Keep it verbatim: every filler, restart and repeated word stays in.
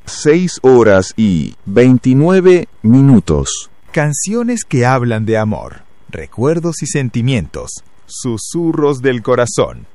seis horas y veintinueve minutos. Canciones que hablan de amor, recuerdos y sentimientos, susurros del corazón.